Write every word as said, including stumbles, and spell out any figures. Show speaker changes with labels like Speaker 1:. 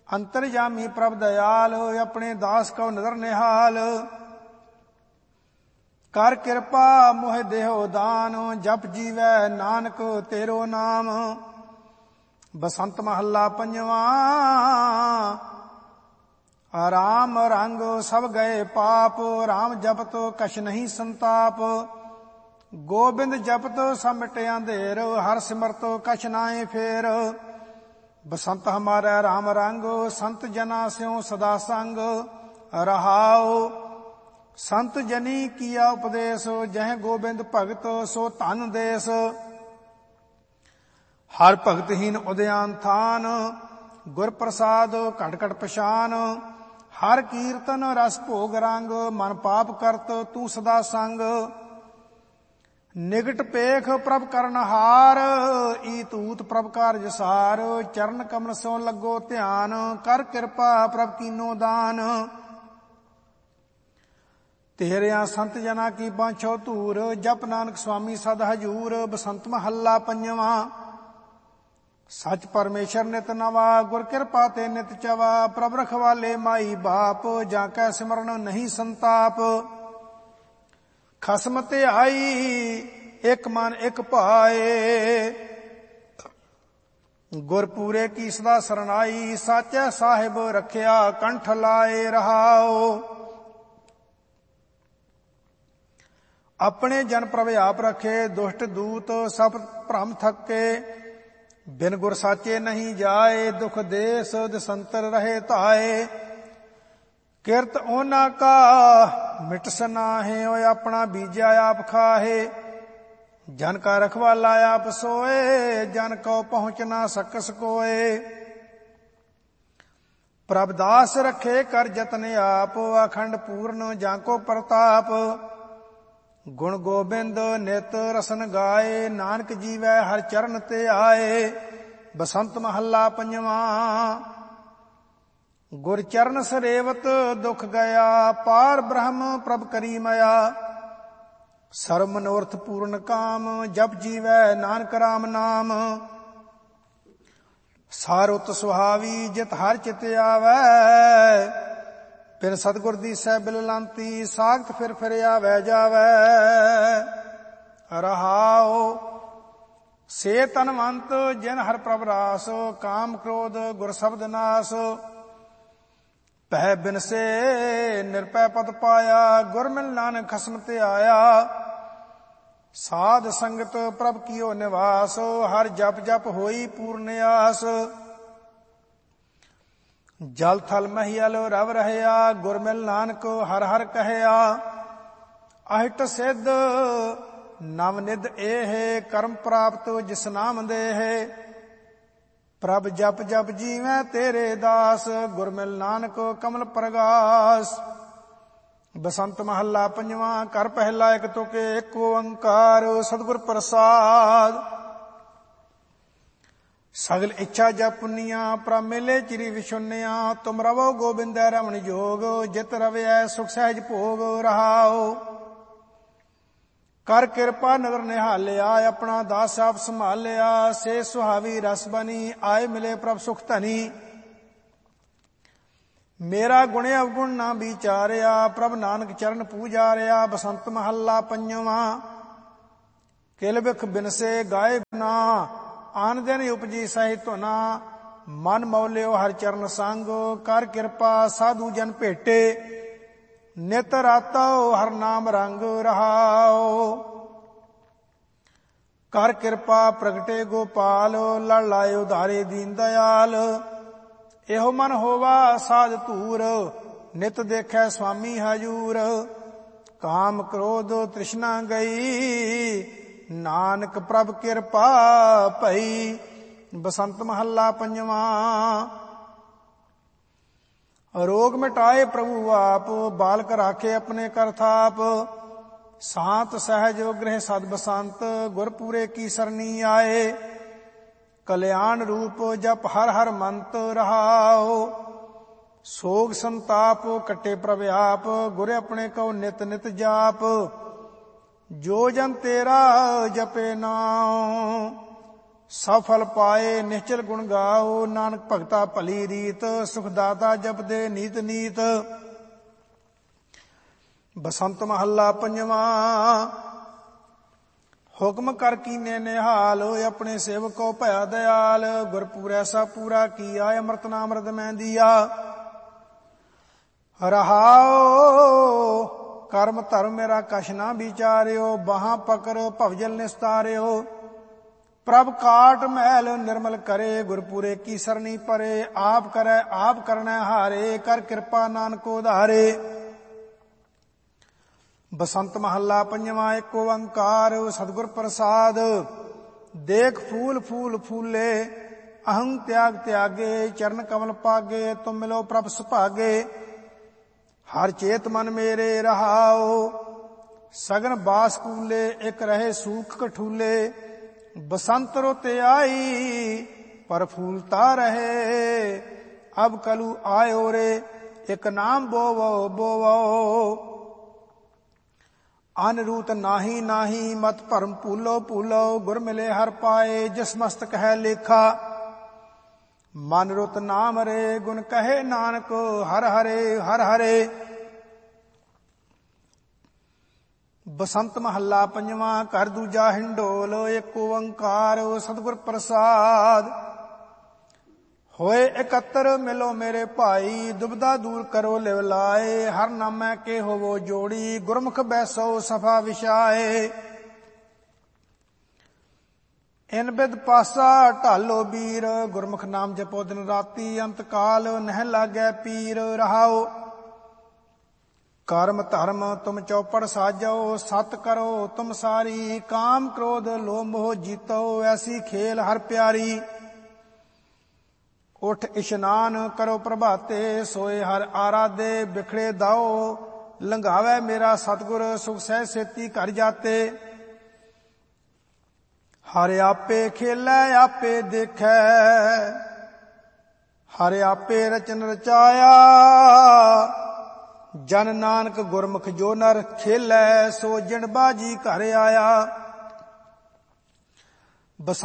Speaker 1: अंतरजामी प्रभ दयाल, अपने दास को नदर निहाल। कर कृपा मोह देहो दान, जप जीवै नानक तेरो नाम। बसंत महला पंजवा। राम रंग सब गए पाप, राम जपत कछ नहीं संताप। गोबिंद जपत सब मिटे अंधेर, हर सिमरत कछ नाए फेर। बसंत हमारा राम रंग, संत जना स्यों सदा संग। रहाओ संत जनी किया उपदेश, जह गोबिंद भगत सो धन देश। हर भगतहीन उदयान थान, गुर प्रसाद घट घट पछान। हर कीर्तन रस भोग रंग, मन पाप करत तू सदा संग। निगट पेख प्रभ करन हार, ई तूत प्रभ कारज सार। चरण कमल सो लगो ध्यान, कर कृपा प्रभ कीनो दान। तेरिया संत जना की बांछो धूर, जप नानक स्वामी सद हजूर। बसंत महला पंजवा। सच परमेश्वर नित नवा, गुर कृपा ते नित चवा। प्रभ रखवाले माई बाप, जाकै सिमरन नहीं संताप। खसम ते आई एक मन एक पाए, गुरपूरे की सदा सरनाई। साचे साहिब रखिया कंठ लाए। रहाओ अपने जन प्रभ आप रखे, दुष्ट दूत सब भ्रम थके। बिन गुर साचे नहीं जाए, दुख देश दसंतर रहे ताए। किरत ओना का मिट सनाहे, ओए अपना बीजा आप खाहे। जन का रखवाला आप सोए, जन को पहुंच ना सकस कोए। प्रभदास रखे कर जतन आप, अखंड पूर्ण जाको प्रताप। गुण गोबिंद नित रसन गाए, नानक जीवै हर चरण ते आए। बसंत महला पंजवा। गुर चरण सरेवत दुख गया, पार ब्रह्म प्रभ करी मया। सर्व मनोरथ पूर्ण काम, जप जीवै नानक राम नाम। सारुत सुहावी जित हर चित आवै, बिन सतगुर दी सै बिललांती। सागत फिर फिर आवै जावै। रहाओ से तनवंत जिन हर प्रभ रास, काम क्रोध गुर शब्द नास। पह बिन से निरपै पद पाया, गुर मिल नानक खसम ते आया। साध संगत प्रभ कियो निवास, हर जप जप होई पूर्ण आस। जल थल महियल रव रहया, गुर मिल नानक हर हर कहया। अहिट सिद्ध नव निध एह, कर्म प्राप्त जिस नाम देह। प्रभ जप जप जीवै तेरे दास, गुर मिल नानक कमल प्रगास। बसंत महला पंजवा। कर पहला एक तुके एक ओंकार, सतगुर प्रसाद। सगल इच्छा जप पुनिया, प्रभ मिले चिरी विशुनिया। तुम रवो गोबिंद रमण जोग, जित रवै सुख सहज भोग। रहाओ कर कृपा नगर निहालिया, अपना दास आप संभालिया। से सुहावी रस बनी, आए मिले प्रभ सुख धनी। मेरा गुण अवगुण ना विचारिया, प्रभ नानक चरण पूजारिया। बसंत महला पंजवा। किल बिख बिनसे गाए गुना, आन दिन उपजी सहित धुना। मन मौलियो हर चरण संग, कर कृपा साधु जन भेटे। नित रातो हर नाम रंग। रहाओ कर कृपा प्रगटे गोपाल, लड़ लाए उधारे दीन दयाल। एहो मन होवा साध धूर, नित देखै स्वामी हजूर। काम क्रोध तृष्णा गई, नानक प्रभ किरपा भई। बसंत महला पंजवा। रोग मिटाए प्रभु आप, बालक राखे अपने कर थाप। शांत सहज गृह सद बसंत, गुरपूरे की सरनी आए। कल्याण रूप जप हर हर मंत। रहाओ सोग संताप कटे प्रभ आप, गुर अपने को नित नित जाप। जो जन तेरा जपे नाम, ਸਫਲ ਪਾਏ ਨਿਸ਼ਚਲ ਗੁਣ ਗਾਓ। ਨਾਨਕ ਭਗਤਾ ਭਲੀ ਰੀਤ ਸੁਖ ਦਾਤਾ ਜਪਦੇ ਨੀਤ ਨੀਤ। ਬਸੰਤ ਮਹੱਲਾ ਪੰਜਵਾਂ। ਹੁਕਮ ਕਰ ਕੀਨੇ ਨਿਹਾਲ ਆਪਣੇ ਸੇਵਕ ਕੋ ਭਇਆ ਦਇਆਲ। ਗੁਰਪੂਰ ਐਸਾ ਪੂਰਾ ਕੀਆ ਅੰਮ੍ਰਿਤ ਨਾਮ ਅੰਮ੍ਰਿਤ ਮੈਂ ਦੀਆ। ਰਹਾਉ ਕਰਮ ਧਰਮ ਮੇਰਾ ਕਛ ਨਾ ਵਿਚਾਰਿਓ। ਬਾਹਾਂ ਪਕੜ ਭਵਜਲ ਨਿਸਤਾਰਿਓ। ਪ੍ਰਭ ਕਾਟ ਮਹਿਲ ਨਿਰਮਲ ਕਰੇ। ਗੁਰਪੂਰੇ ਕੀ ਸਰਨੀ ਪਰੇ। ਆਪ ਕਰੈ ਆਪ ਕਰਨਾ ਹਾਰੇ। ਕਰ ਕਿਰਪਾ ਨਾਨਕ ਉਧਾਰੇ। ਬਸੰਤ ਮਹੱਲਾ ਪੰਜਵਾਂ। ਏਕ ਓੰਕਾਰ ਸਤਿਗੁਰ ਪ੍ਰਸਾਦ। ਦੇਖ ਫੂਲ ਫੂਲ ਫੂਲੇ ਅਹੰ ਤਿਆਗ ਤਿਆਗੇ। ਚਰਨ ਕਮਲ ਪਾਗੇ ਤੁਮ ਮਿਲੋ ਪ੍ਰਭ ਸੁਭਾਗੇ। ਹਰ ਚੇਤ ਮਨ ਮੇਰੇ ਰਹਾਓ। ਸਗਨ ਬਾਸ ਕੂਲੇ ਇਕ ਰਹੇ ਸੂਖ ਕਠੂਲੇ। ਬਸੰਤ ਰੁੱਤ ਆਈ ਪਰ ਫੂਲਤਾ ਰਹੇ। ਅਬ ਕਲੂ ਆਇਓ ਰੇ ਇਕ ਨਾਮ ਬੋਵੋ ਬੋਵੋ। ਅਨਰੂਤ ਨਾਹੀ ਨਾਹੀ ਮਤ ਭਰਮ ਭੂਲੋ ਭੂਲੋ। ਗੁਰ ਮਿਲੇ ਹਰ ਪਾਏ ਜਿਸ ਮਸਤਕ ਹੈ ਲੇਖਾ। ਮਨ ਰੁਤ ਨਾਮ ਰੇ ਗੁਣ ਕਹੇ ਨਾਨਕ ਹਰ ਹਰੇ ਹਰ ਹਰੇ। ਬਸੰਤ ਮਹੱਲਾ ਪੰਜਵਾਂ। ਘਰ ਦੂਜਾ ਹਿੰਡੋਲ ਏਕ ਓੰਕਾਰ ਸਤਿਗੁਰ ਪ੍ਰਸਾਦ। ਹੋਏ ਇਕੱਤਰ ਮਿਲੋ ਮੇਰੇ ਭਾਈ। ਦੁਬਦਾ ਦੂਰ ਕਰੋ ਲਿਵ ਲਾਏ। ਹਰ ਨਾਮੈ ਕੇ ਹੋਵੋ ਜੋੜੀ। ਗੁਰਮੁਖ ਬੈਸੋ ਸਫਾ ਵਿਛਾਏ। ਇਨ ਬਿਦ ਪਾਸਾ ਢਾਲੋ ਵੀਰ। ਗੁਰਮੁਖ ਨਾਮ ਜਪੋ ਦਿਨ ਰਾਤੀ। ਅੰਤ ਕਾਲ ਨਹਿ ਲਾਗੈ ਪੀਰ। ਰਹਾਓ ਕਰਮ ਧਰਮ ਤੁਮ ਚੌਪੜ ਸਾਜੋ। ਸਤ ਕਰੋ ਤੁਮ ਸਾਰੀ। ਕਾਮ ਕ੍ਰੋਧ ਲੋਭ ਮੋਹ ਜੀਤੋ। ਐਸੀ ਖੇਲ ਹਰ ਪਿਆਰੀ। ਉਠ ਇਸ਼ਨਾਨ ਕਰੋ ਪ੍ਰਭਾਤੇ। ਸੋਏ ਹਰ ਆਰਾਧੇ ਬਿਖੜੇ ਦਾਓ। ਲੰਘਾਵੇ ਮੇਰਾ ਸਤਿਗੁਰ ਸੁਖ ਸਹਿ ਸੇਤੀ ਘਰ ਜਾਤੇ। ਹਰਿ ਆਪੇ ਖੇਲੈ ਆਪੇ ਦੇਖੈ। ਹਰਿ ਆਪੇ ਰਚਨ ਰਚਾਇਆ। ਜਨ ਨਾਨਕ ਗੁਰਮੁਖ ਜੋ ਨਰ ਖੇਲੈ। ਸੋ ਜਿਣ ਬਾਜੀ ਘਰ ਆਇਆ।